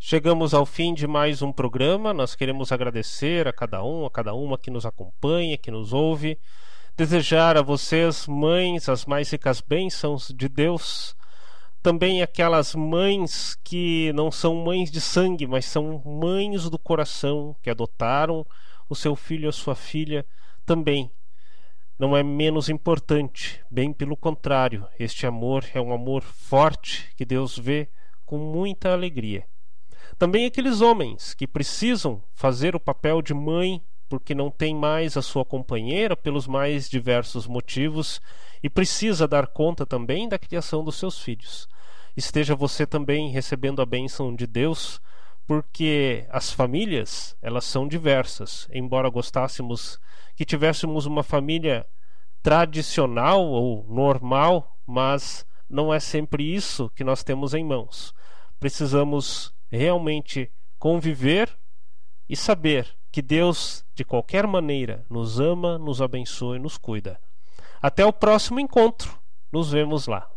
Chegamos ao fim de mais um programa. Nós queremos agradecer a cada uma que nos acompanha, que nos ouve. Desejar a vocês, mães, as mais ricas bênçãos de Deus. Também aquelas mães que não são mães de sangue, mas são mães do coração, que adotaram o seu filho e a sua filha também. Não é menos importante, bem pelo contrário. Este amor é um amor forte que Deus vê com muita alegria. Também aqueles homens que precisam fazer o papel de mãe porque não tem mais a sua companheira pelos mais diversos motivos e precisa dar conta também da criação dos seus filhos. Esteja você também recebendo a bênção de Deus, porque as famílias, elas são diversas. Embora gostássemos que tivéssemos uma família tradicional ou normal, mas não é sempre isso que nós temos em mãos. Precisamos realmente conviver e saber que Deus, de qualquer maneira, nos ama, nos abençoa e nos cuida. Até o próximo encontro. Nos vemos lá.